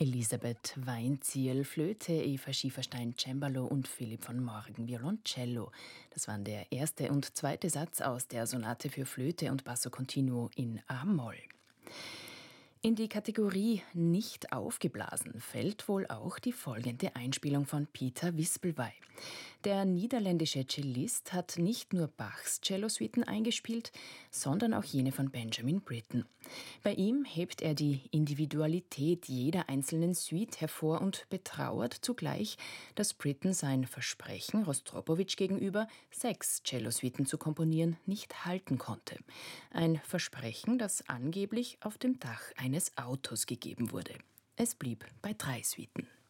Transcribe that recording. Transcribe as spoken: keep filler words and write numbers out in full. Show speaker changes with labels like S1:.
S1: Elisabeth Weinzierl Flöte, Eva Schieferstein Cembalo und Philipp von Morgen Violoncello. Das waren der erste und zweite Satz aus der Sonate für Flöte und Basso Continuo in a-Moll. In die Kategorie nicht aufgeblasen fällt wohl auch die folgende Einspielung von Pieter Wispelwey. Der niederländische Cellist hat nicht nur Bachs Cellosuiten eingespielt, sondern auch jene von Benjamin Britten. Bei ihm hebt er die Individualität jeder einzelnen Suite hervor und betrauert zugleich, dass Britten sein Versprechen Rostropowitsch gegenüber, sechs Cellosuiten zu komponieren, nicht halten konnte. Ein Versprechen, das angeblich auf dem Dach eines Autos gegeben wurde. Es blieb bei drei Suiten.